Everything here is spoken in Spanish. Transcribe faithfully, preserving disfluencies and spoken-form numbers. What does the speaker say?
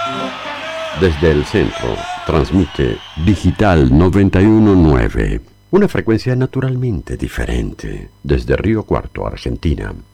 Desde el centro, transmite Digital noventa y uno punto nueve, una frecuencia naturalmente diferente, desde Río Cuarto, Argentina.